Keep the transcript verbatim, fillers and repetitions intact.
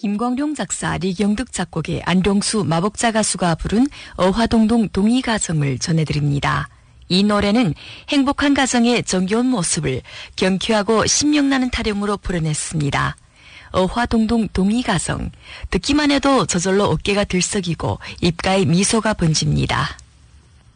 김광룡 작사, 리경득 작곡의 안동수 마복자 가수가 부른 어화동동 동의가정을 전해드립니다. 이 노래는 행복한 가정의 정겨운 모습을 경쾌하고 신명나는 타령으로 풀어냈습니다. 어화동동 동의가정, 듣기만 해도 저절로 어깨가 들썩이고 입가에 미소가 번집니다.